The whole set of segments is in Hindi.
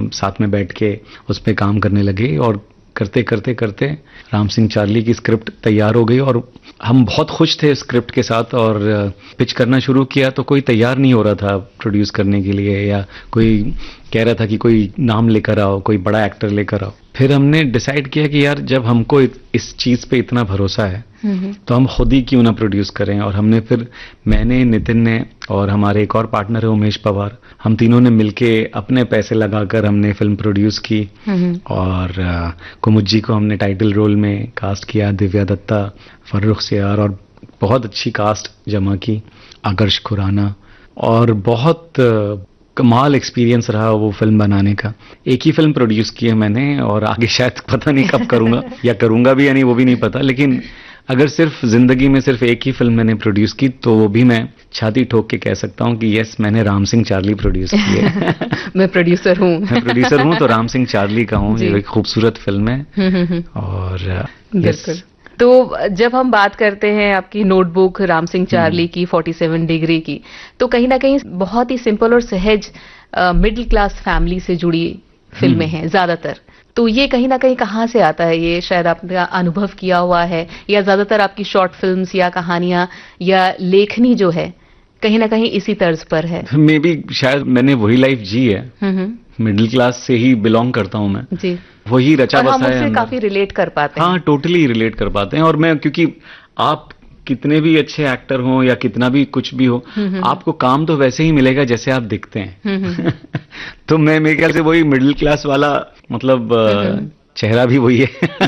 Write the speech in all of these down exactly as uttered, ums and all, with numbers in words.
साथ में बैठ के उस पर काम करने लगे और करते करते करते राम सिंह चार्ली की स्क्रिप्ट तैयार हो गई और हम बहुत खुश थे स्क्रिप्ट के साथ और पिच करना शुरू किया तो कोई तैयार नहीं हो रहा था प्रोड्यूस करने के लिए या कोई कह रहा था कि कोई नाम लेकर आओ, कोई बड़ा एक्टर लेकर आओ। फिर हमने डिसाइड किया कि यार जब हमको इस चीज़ पे इतना भरोसा है तो हम खुद ही क्यों ना प्रोड्यूस करें। और हमने फिर मैंने, नितिन ने और हमारे एक और पार्टनर है उमेश पवार, हम तीनों ने मिलके अपने पैसे लगाकर हमने फिल्म प्रोड्यूस की और कुमुद जी को हमने टाइटल रोल में कास्ट किया, दिव्या दत्ता, फर्रुख सियार और बहुत अच्छी कास्ट जमा की, आकर्ष खुराना। और बहुत कमाल एक्सपीरियंस रहा वो फिल्म बनाने का। एक ही फिल्म प्रोड्यूस की है मैंने और आगे शायद पता नहीं कब करूंगा या करूंगा भी या नहीं वो भी नहीं पता, लेकिन अगर सिर्फ जिंदगी में सिर्फ एक ही फिल्म मैंने प्रोड्यूस की तो वो भी मैं छाती ठोक के कह सकता हूँ कि यस मैंने राम सिंह चार्ली प्रोड्यूस की है। मैं प्रोड्यूसर हूँ मैं प्रोड्यूसर हूँ तो राम सिंह चार्ली का हूँ। ये एक खूबसूरत फिल्म है। और बिल्कुल। तो जब हम बात करते हैं आपकी नोटबुक राम सिंह चार्ली की सैंतालीस डिग्री की, तो कहीं ना कहीं बहुत ही सिंपल और सहज मिडिल क्लास फैमिली से जुड़ी फिल्में हैं ज्यादातर। तो ये कहीं ना कहीं कहाँ से आता है? ये शायद आपने अनुभव किया हुआ है या ज्यादातर आपकी शॉर्ट फिल्म्स या कहानियां या लेखनी जो है कहीं ना कहीं इसी तर्ज पर है? मे बी शायद मैंने वही लाइफ जी है, मिडिल क्लास से ही बिलोंग करता हूँ मैं जी, वही रचा बसा है। हम उससे काफी रिलेट कर पाते हैं। हाँ, टोटली रिलेट कर पाते हैं। और मैं, क्योंकि आप कितने भी अच्छे एक्टर हो या कितना भी कुछ भी हो, आपको काम तो वैसे ही मिलेगा जैसे आप दिखते हैं। तो मैं मेरे ख्याल से वही मिडिल क्लास वाला, मतलब चेहरा भी वही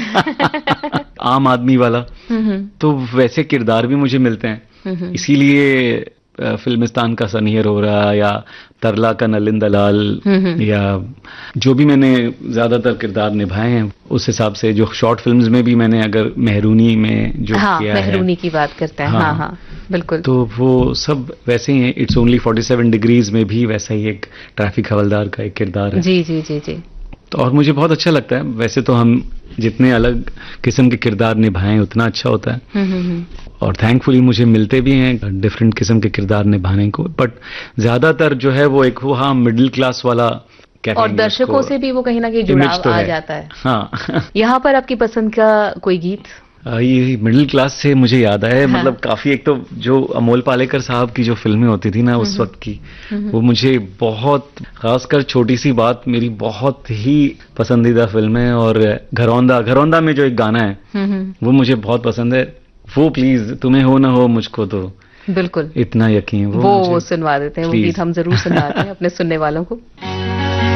है आम आदमी वाला, तो वैसे किरदार भी मुझे मिलते हैं। इसीलिए फिल्मिस्तान का सनी अरोरा या तरला का नलिन दलाल या जो भी मैंने ज्यादातर किरदार निभाए हैं, उस हिसाब से जो शॉर्ट फिल्म्स में भी मैंने अगर मेहरूनी में जो हाँ, किया मेहरूनी है, की बात करते हैं। हाँ, हाँ, हाँ बिल्कुल। तो वो सब वैसे ही है। इट्स ओनली सैंतालीस डिग्रीज में भी वैसा ही एक ट्रैफिक हवलदार का एक किरदार है। जी जी जी जी। तो और मुझे बहुत अच्छा लगता है। वैसे तो हम जितने अलग किस्म के किरदार निभाएं उतना अच्छा होता है और थैंकफुली मुझे मिलते भी हैं डिफरेंट किस्म के किरदार निभाने को, बट ज्यादातर जो है वो एक वो हाँ मिडिल क्लास वाला, और दर्शकों से भी वो कहीं ना कहीं जुड़ाव तो आ जाता है। हाँ। यहाँ पर आपकी पसंद का कोई गीत? ये मिडिल क्लास से मुझे याद आया, हाँ। मतलब काफी, एक तो जो अमोल पालेकर साहब की जो फिल्में होती थी ना उस वक्त की, वो मुझे बहुत, खासकर छोटी सी बात मेरी बहुत ही पसंदीदा फिल्म है। और घरौंदा, घरौंदा में जो एक गाना है वो मुझे बहुत पसंद है। वो प्लीज तुम्हें हो ना हो मुझको तो बिल्कुल इतना यकीन, वो, वो सुनवा देते हैं। वो गीत हम जरूर सुनाते हैं अपने सुनने वालों को।